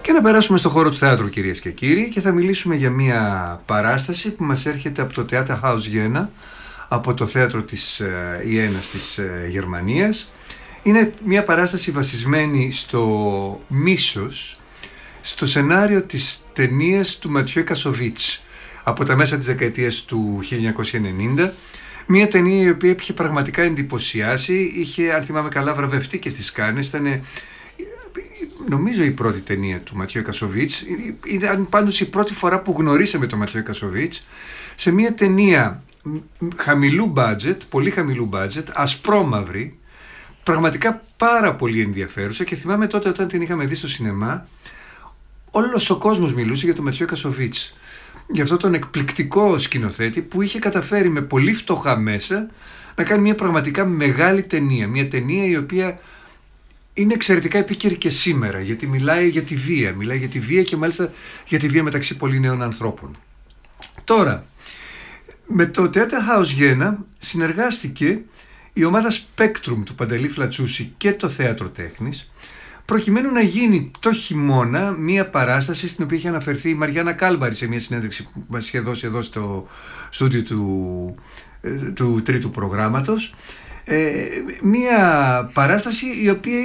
Και να περάσουμε στο χώρο του θεάτρου, κυρίες και κύριοι, και θα μιλήσουμε για μια παράσταση που μας έρχεται από το Theaterhaus Jena, από το θέατρο της Ιένας της Γερμανίας. Είναι μια παράσταση βασισμένη στο μίσος, στο σενάριο της ταινίας του Ματιέ Κασοβίτς από τα μέσα της δεκαετίας του 1990. Μια ταινία η οποία είχε πραγματικά εντυπωσιάσει, είχε, αν θυμάμαι καλά, βραβευτεί και στις Κάνες. Ήταν, νομίζω, η πρώτη ταινία του Ματιέ Κασοβίτς. Ήταν πάντως η πρώτη φορά που γνωρίσαμε τον Ματιέ Κασοβίτς σε μια ταινία χαμηλού budget, πολύ χαμηλού budget, ασπρόμαυρη, πραγματικά πάρα πολύ ενδιαφέρουσα. Και θυμάμαι τότε, όταν την είχαμε δει στο σινεμά, όλος ο κόσμος μιλούσε για τον Ματιέ Κασοβίτς, για αυτόν τον εκπληκτικό σκηνοθέτη που είχε καταφέρει με πολύ φτωχά μέσα να κάνει μια πραγματικά μεγάλη ταινία. Μια ταινία η οποία είναι εξαιρετικά επίκαιρη και σήμερα, γιατί μιλάει για τη βία. Μιλάει για τη βία και μάλιστα για τη βία μεταξύ πολύ νέων ανθρώπων. Τώρα, με το Theaterhaus Jena συνεργάστηκε η ομάδα Spectrum του Παντελή Φλατσούση και το Θέατρο Τέχνης, προκειμένου να γίνει το χειμώνα μία παράσταση στην οποία είχε αναφερθεί η Μαριάννα Κάλμπαρη σε μία συνέντευξη που μας είχε δώσει εδώ στο στούντιο του τρίτου προγράμματος. Μία παράσταση η οποία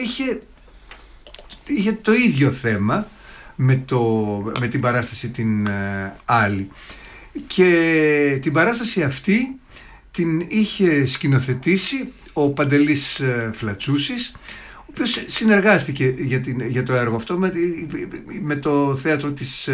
είχε το ίδιο θέμα με την παράσταση την άλλη. Και την παράσταση αυτή την είχε σκηνοθετήσει ο Παντελής Φλατσούσης, ο οποίος συνεργάστηκε για το έργο αυτό με το θέατρο της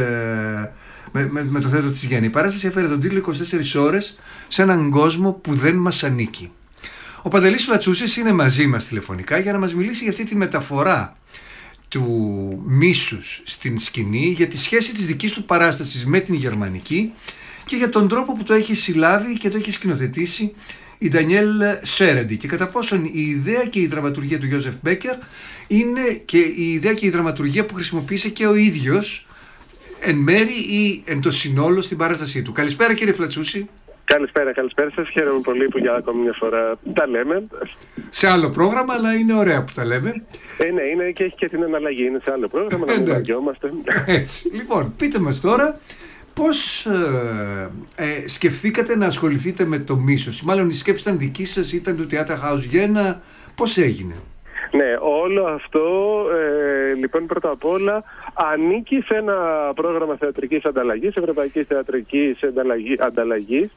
Γέννη. Η παράσταση έφερε τον τίτλο 24 ώρες σε έναν κόσμο που δεν μας ανήκει. Ο Παντελής Φλατσούσης είναι μαζί μας τηλεφωνικά για να μας μιλήσει για αυτή τη μεταφορά του μίσους στην σκηνή, για τη σχέση της δικής του παράστασης με την γερμανική και για τον τρόπο που το έχει συλλάβει και το έχει σκηνοθετήσει η Ντανιέλ Σέρεντι, και κατά πόσον η ιδέα και η δραματουργία του Γιώζεφ Μπέκερ είναι και η ιδέα και η δραματουργία που χρησιμοποίησε και ο ίδιος εν μέρη ή εν το συνόλο στην παράστασή του. Καλησπέρα, κύριε Φλατσούση. Καλησπέρα σας. Χαίρομαι πολύ που για ακόμη μια φορά τα λέμε. Σε άλλο πρόγραμμα, αλλά είναι ωραία που τα λέμε. Ναι, είναι και έχει και την αναλλαγή. Είναι σε άλλο πρόγραμμα, να μην βαριόμαστε. Έτσι. Λοιπόν, πείτε μας τώρα πώς σκεφτήκατε να ασχοληθείτε με το μίσος. Μάλλον η σκέψη ήταν δική σας, ήταν του Theaterhaus Jena. Πώς έγινε? Ναι, όλο αυτό λοιπόν πρώτα απ' όλα ανήκει σε ένα πρόγραμμα θεατρικής ανταλλαγής, ευρωπαϊκής θεατρικής ανταλλαγής,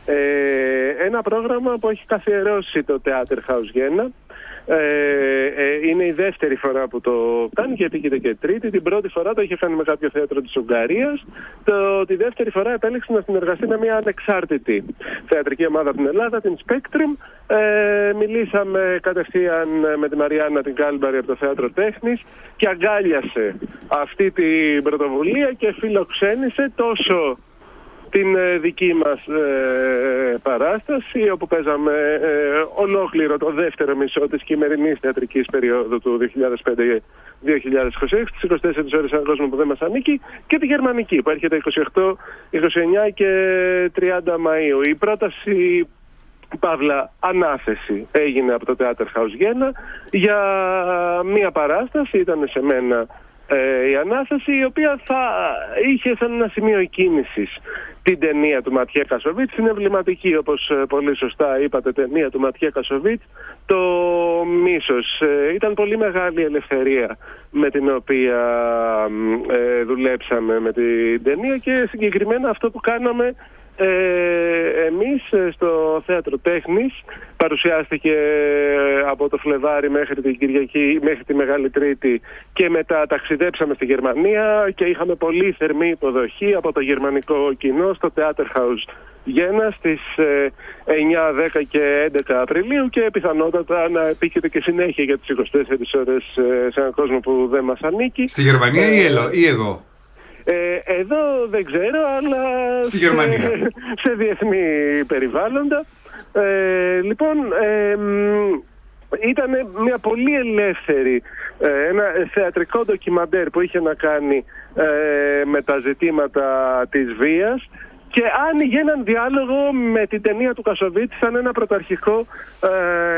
ένα πρόγραμμα που έχει καθιερώσει το Theaterhaus Jena. Είναι η δεύτερη φορά που το κάνει και επίκειται και τρίτη. Την πρώτη φορά το είχε κάνει με κάποιο θέατρο της Ουγγαρίας. Τη δεύτερη φορά επέλεξε να συνεργαστεί με μια ανεξάρτητη θεατρική ομάδα από την Ελλάδα, την Spectrum. Μιλήσαμε κατευθείαν με τη Μαριάννα την Κάλμπαρη από το Θέατρο Τέχνης και αγκάλιασε αυτή την πρωτοβουλία και φιλοξένησε τόσο την δική μας παράσταση, όπου παίζαμε ολόκληρο το δεύτερο μισό της χειμερινής θεατρικής περίοδου του 2005-2026, τις 24 ώρες έναν κόσμο που δεν μας ανήκει, και τη γερμανική που έρχεται 28, 29 και 30 Μαΐου. Η πρόταση, παύλα ανάθεση, έγινε από το Theaterhaus Jena για μία παράσταση. Ήταν σε μένα η ανάσταση, η οποία θα είχε σαν ένα σημείο κίνησης την ταινία του Ματιέ Κασοβίτς. Είναι εμβληματική, όπως πολύ σωστά είπατε, ταινία του Ματιέ Κασοβίτς, το μίσος. Ήταν πολύ μεγάλη ελευθερία με την οποία δουλέψαμε με την ταινία, και συγκεκριμένα αυτό που κάναμε εμείς στο Θέατρο Τέχνης. Παρουσιάστηκε από το Φλεβάρι μέχρι την Κυριακή, μέχρι τη Μεγάλη Τρίτη, και μετά ταξιδέψαμε στη Γερμανία και είχαμε πολύ θερμή υποδοχή από το γερμανικό κοινό στο Theaterhaus Jena στις 9, 10 και 11 Απριλίου, και πιθανότατα να επίκειται και συνέχεια για τις 24 ώρες σε έναν κόσμο που δεν μας ανήκει. Στη Γερμανία ή εδώ? Εδώ δεν ξέρω, αλλά στη Γερμανία, σε διεθνή περιβάλλοντα. Λοιπόν, ήταν μια πολύ ελεύθερη, ένα θεατρικό ντοκιμαντέρ που είχε να κάνει με τα ζητήματα της βίας, και άνοιγε έναν διάλογο με την ταινία του Κασοβίτς σαν ένα πρωταρχικό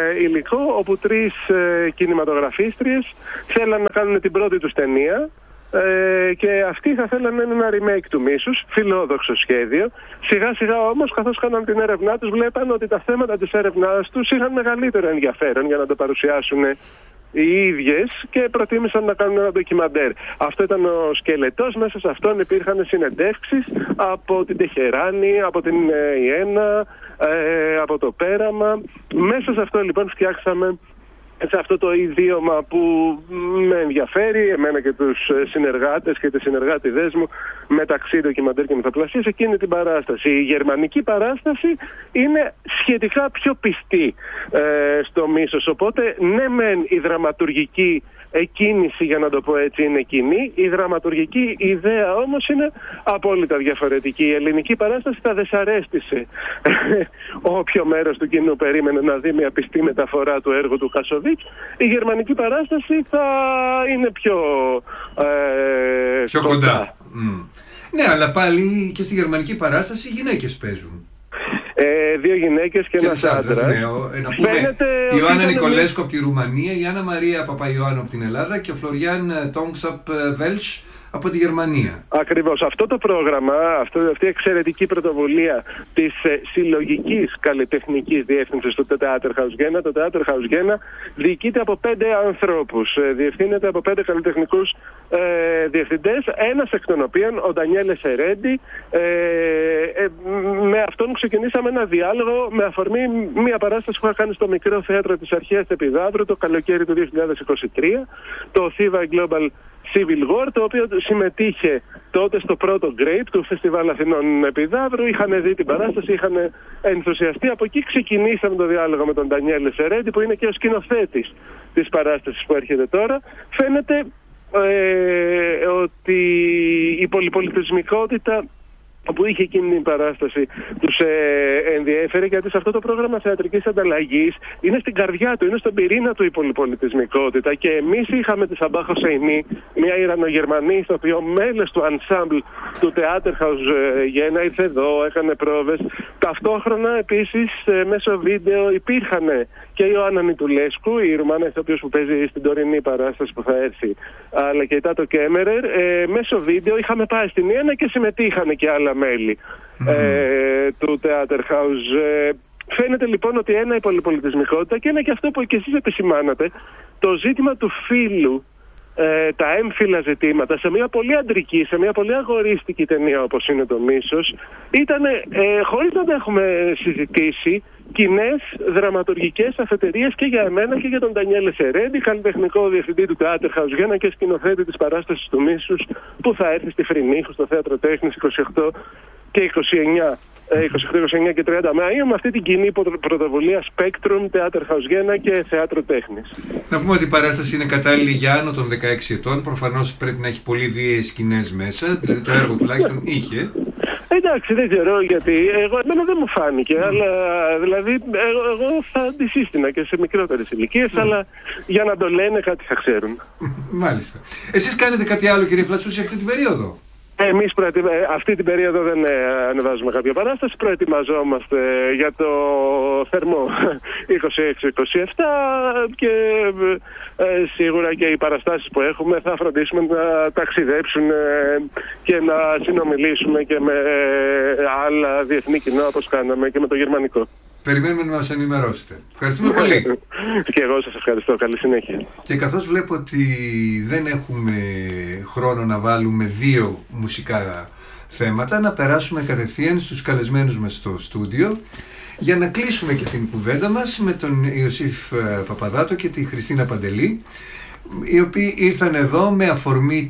υλικό, όπου τρεις κινηματογραφίστριες θέλαν να κάνουν την πρώτη τους ταινία και αυτοί θα θέλανε ένα remake του Μίσους, φιλόδοξο σχέδιο. Σιγά σιγά όμως, καθώς κάναν την έρευνά τους, βλέπαν ότι τα θέματα της έρευνάς τους είχαν μεγαλύτερο ενδιαφέρον για να το παρουσιάσουν οι ίδιες και προτίμησαν να κάνουν ένα ντοκιμαντέρ. Αυτό ήταν ο σκελετός. Μέσα σε αυτόν υπήρχαν συνεντεύξεις από την Τεχεράνη, από την Ιένα, από το Πέραμα. Μέσα σε αυτό λοιπόν φτιάξαμε, σε αυτό το ιδίωμα που με ενδιαφέρει εμένα και τους συνεργάτες και τις συνεργάτηδές μου, μεταξύ ντοκιμαντέρ και μυθοπλασίας, εκείνη την παράσταση. Η γερμανική παράσταση είναι σχετικά πιο πιστή στο Μίσος, οπότε ναι μεν η δραματουργική εκκίνηση, για να το πω έτσι, είναι κοινή, η δραματουργική ιδέα όμως είναι απόλυτα διαφορετική. Η ελληνική παράσταση θα δεσαρέστησε όποιο μέρος του κοινού περίμενε να δει μια πιστή μεταφορά του έργου του Κασοβίτς. Η γερμανική παράσταση θα είναι πιο κοντά. Ναι, αλλά πάλι και στη γερμανική παράσταση οι γυναίκες παίζουν. Δύο γυναίκες και ένας άντρας. Ναι, να πούμε η Ιωάννα Νικολέσκο από τη Ρουμανία, η Άννα Μαρία Παπαϊωάννου από την Ελλάδα και ο Φλωριάν Τόγκσαπ Βέλσ από τη Γερμανία. Ακριβώς. Αυτό το πρόγραμμα, αυτή η εξαιρετική πρωτοβουλία της συλλογικής καλλιτεχνικής διεύθυνσης του Theaterhaus Jena, το Theaterhaus Jena διοικείται από 5 ανθρώπους. Διευθύνεται από 5 καλλιτεχνικούς διευθυντές, ένας εκ των οποίων ο Ντανιέλε Σερέντι. Με αυτόν ξεκινήσαμε ένα διάλογο με αφορμή μια παράσταση που είχα κάνει στο Μικρό Θέατρο της Αρχαίας Επιδαύρου το καλοκαίρι του 2023, το Thiva Global Civil War, το οποίο συμμετείχε τότε στο πρώτο Grape του Φεστιβάλ Αθηνών Επιδαύρου. Είχαν δει την παράσταση, είχαν ενθουσιαστεί. Από εκεί ξεκινήσαμε το διάλογο με τον Ντανιέλε Σερέντι, που είναι και ο σκηνοθέτης της παράστασης που έρχεται τώρα. Φαίνεται ότι η πολυπολιτισμικότητα που είχε εκείνη η παράσταση τους ενδιέφερε, γιατί σε αυτό το πρόγραμμα θεατρικής ανταλλαγής είναι στην καρδιά του, είναι στον πυρήνα του η πολυπολιτισμικότητα. Και εμείς είχαμε τη Σαμπά Χοσεϊνή, μια Ιρανογερμανή, το οποίο μέλος του ensemble του Theaterhaus Jena, ήρθε εδώ, έκανε πρόβες. Ταυτόχρονα επίσης μέσω βίντεο υπήρχαν και η Ιωάννα Νιτουλέσκου, η Ρουμάνα ηθοποιός που παίζει στην τωρινή παράσταση που θα έρθει, αλλά και η Τάτο Κέμερερ. Μέσω βίντεο είχαμε πάει στην Ιένα και συμμετείχαν και άλλα μέλη του Theaterhaus. Φαίνεται λοιπόν ότι ένα η πολυπολιτισμικότητα και ένα και αυτό που και εσείς επισημάνατε, το ζήτημα του φύλου, τα έμφυλα ζητήματα σε μια πολύ αντρική, σε μια πολύ αγορίστικη ταινία όπως είναι το Μίσος, ήταν χωρίς να τα έχουμε συζητήσει κοινές δραματουργικές αφετηρίες και για εμένα και για τον Ντανιέλε Σερέντι, καλλιτεχνικό διευθυντή του Theaterhaus Jena και σκηνοθέτη της παράστασης του Μίσους που θα έρθει στη Φρυνίχου στο Θέατρο Τέχνης 28 και 29. 29 και 30 Μαΐου, με αυτή την κοινή πρωτοβουλία Spectrum, Theaterhaus Jena και Θέατρο Τέχνης. Να πούμε ότι η παράσταση είναι κατάλληλη για άνω των 16 ετών. Προφανώς πρέπει να έχει πολύ βίαιες σκηνές μέσα, δηλαδή το έργο τουλάχιστον είχε. Εντάξει, δεν ξέρω γιατί. Εμένα δεν μου φάνηκε, αλλά δηλαδή εγώ θα αντισύστηνα και σε μικρότερες ηλικίες, αλλά για να το λένε κάτι θα ξέρουν. Μάλιστα. Εσείς κάνετε κάτι άλλο, κύριε Φλατσούση, αυτή την περίοδο? Εμείς αυτή την περίοδο δεν ανεβάζουμε κάποια παράσταση, προετοιμαζόμαστε για το θερμό 26-27 και σίγουρα και οι παραστάσεις που έχουμε θα φροντίσουμε να ταξιδέψουν και να συνομιλήσουμε και με άλλα διεθνή κοινά όπως κάναμε και με το γερμανικό. Περιμένουμε να μας ενημερώσετε. Ευχαριστούμε πολύ. Και εγώ σας ευχαριστώ. Καλή συνέχεια. Και καθώς βλέπω ότι δεν έχουμε χρόνο να βάλουμε 2 μουσικά θέματα, να περάσουμε κατευθείαν στους καλεσμένους μας στο στούντιο για να κλείσουμε και την κουβέντα μας με τον Ιωσήφ Παπαδάτο και τη Χριστίνα Παντελή, οι οποίοι ήρθαν εδώ με αφορμή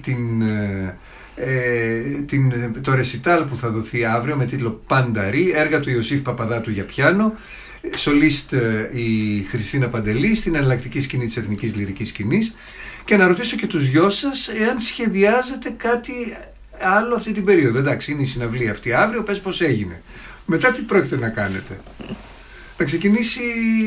το ρεσιτάλ που θα δοθεί αύριο με τίτλο Πανταρή, έργα του Ιωσήφ Παπαδάτου για πιάνο, σολίστ η Χριστίνα Παντελή στην εναλλακτική σκηνή της Εθνικής Λυρικής Σκηνής. Και να ρωτήσω και τους δυο σας εάν σχεδιάζετε κάτι άλλο αυτή την περίοδο. Εντάξει, είναι η συναυλία αυτή αύριο, πες πώς έγινε. Μετά τι πρόκειται να κάνετε? Να ξεκινήσει...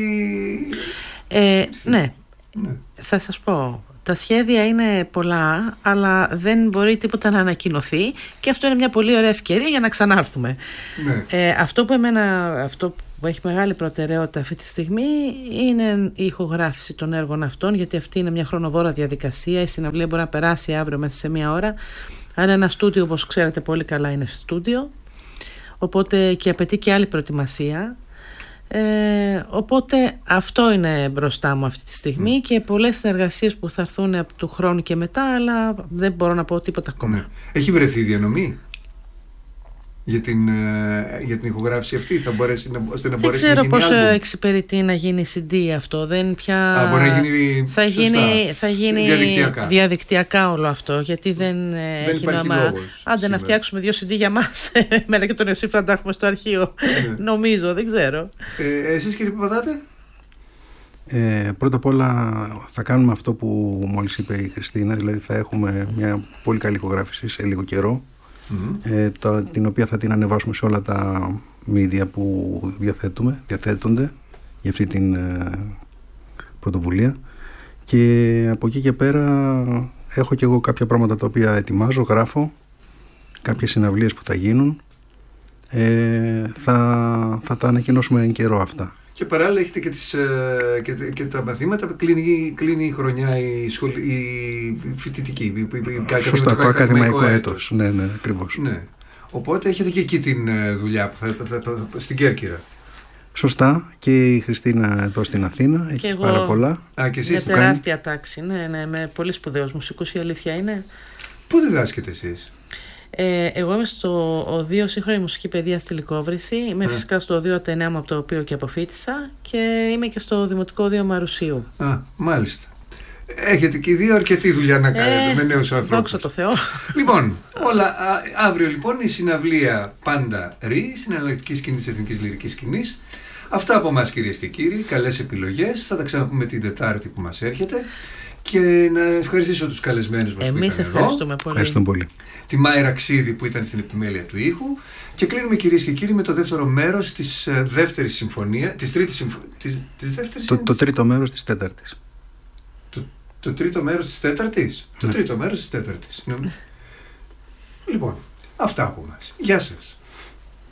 Ναι, θα σας πω. Τα σχέδια είναι πολλά, αλλά δεν μπορεί τίποτα να ανακοινωθεί και αυτό είναι μια πολύ ωραία ευκαιρία για να ξανάρθουμε. Ναι. Αυτό που έχει μεγάλη προτεραιότητα αυτή τη στιγμή είναι η ηχογράφηση των έργων αυτών, γιατί αυτή είναι μια χρονοβόρα διαδικασία. Η συναυλία μπορεί να περάσει αύριο μέσα σε μια ώρα. Αν ένα στούντιο, όπως ξέρετε πολύ καλά, είναι στούντιο, οπότε και απαιτεί και άλλη προετοιμασία. Οπότε αυτό είναι μπροστά μου αυτή τη στιγμή και πολλές συνεργασίες που θα έρθουν από του χρόνου και μετά, αλλά δεν μπορώ να πω τίποτα ακόμα. Ναι. Έχει βρεθεί διανομή για την ηχογράφηση αυτή, θα μπορέσει ώστε να μπορέσει να γίνει. Δεν ξέρω πόσο εξυπηρετεί να γίνει CD αυτό. Δεν πια. Μπορεί να γίνει. Θα γίνει διαδικτυακά όλο αυτό, γιατί δεν έχει νόημα. Άντε να φτιάξουμε 2 CD για μας. Εμένα και τον Ιωσήφ να τα έχουμε στο αρχείο. Νομίζω, δεν ξέρω. Εσείς, κύριε Παπαδάτε? Πρώτα απ' όλα θα κάνουμε αυτό που μόλις είπε η Χριστίνα, δηλαδή θα έχουμε μια πολύ καλή ηχογράφηση σε λίγο καιρό. Την οποία θα την ανεβάσουμε σε όλα τα media που διαθέτονται για αυτή την πρωτοβουλία, και από εκεί και πέρα έχω και εγώ κάποια πράγματα τα οποία ετοιμάζω, γράφω κάποιες συναυλίες που θα γίνουν, θα τα ανακοινώσουμε εν καιρό αυτά. Και παράλληλα έχετε και τα μαθήματα, κλείνει η χρονιά η φοιτητική. Σωστά, το ακαδημαϊκό έτος. Ναι, ακριβώς. Ναι. Οπότε έχετε και εκεί την δουλειά που στην Κέρκυρα. Σωστά, και η Χριστίνα εδώ στην Αθήνα έχει πάρα πολλά. Και εσείς μια τεράστια τάξη, ναι, με πολύ σπουδαίους μουσικούς, η αλήθεια είναι. Πού διδάσκετε εσείς? Εγώ είμαι στο Οδείο Σύγχρονη Μουσική Παιδεία στη Λυκόβρηση. Είμαι φυσικά στο Οδείο Ατενέα μου, από το οποίο και αποφοίτησα, και είμαι και στο Δημοτικό Οδείο Μαρουσίου. Μάλιστα. Έχετε και οι δύο αρκετή δουλειά να κάνετε με νέους ανθρώπους. Δόξα τω Θεώ. Λοιπόν, αύριο λοιπόν η συναυλία Πάντα Ρι, στην εναλλακτική σκηνή της Εθνικής Λυρικής Σκηνής. Αυτά από εμάς, κυρίες και κύριοι. Καλές επιλογές. Θα τα ξαναπούμε την Τετάρτη που μας έρχεται. Και να ευχαριστήσω τους καλεσμένους μας. Εμείς ευχαριστούμε πολύ. Ευχαριστούμε πολύ. Τη Μάιρα Ξίδη που ήταν στην επιμέλεια του ήχου. Και κλείνουμε, κυρίες και κύριοι, με το δεύτερο μέρος της δεύτερης συμφωνίας. Της τρίτης συμφωνίας. Το τρίτο μέρος της τέταρτης. Το τρίτο μέρος της τέταρτης. Το τρίτο μέρος της τέταρτης. Λοιπόν, αυτά από εμάς. Γεια σας.